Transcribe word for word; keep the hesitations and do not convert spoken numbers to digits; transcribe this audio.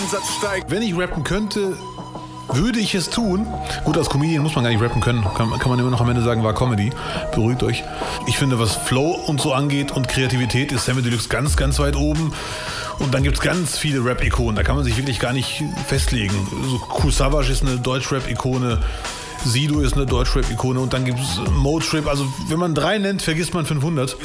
Wenn ich rappen könnte, würde ich es tun. Gut, als Comedian muss man gar nicht rappen können. Kann, kann man immer noch am Ende sagen, war Comedy. Beruhigt euch. Ich finde, was Flow und so angeht und Kreativität, ist Samy Deluxe ganz, ganz weit oben. Und dann gibt es ganz viele Rap-Ikonen. Da kann man sich wirklich gar nicht festlegen. So Kool Savas ist eine Deutsch-Rap-Ikone. Sido ist eine Deutsch-Rap-Ikone. Und dann gibt es Motrip. Also, wenn man drei nennt, vergisst man fünfhundert.